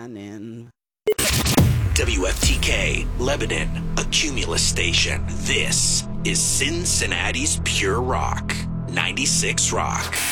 shining. WFTK, Lebanon, a Cumulus station. This is Cincinnati's Pure Rock, 96 Rock.